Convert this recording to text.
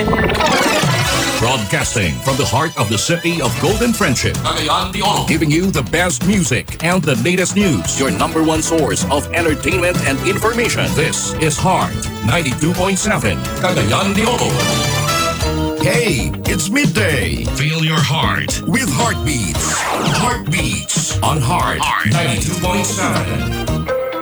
Broadcasting from the heart of the city of Golden Friendship. Cagayan de Oro. Giving you the best music and the latest news. Your number one source of entertainment and information. This is Heart 92.7. Cagayan de Oro. Hey, it's midday. Feel your heart with Heartbeats. Heartbeats on Heart 92.7.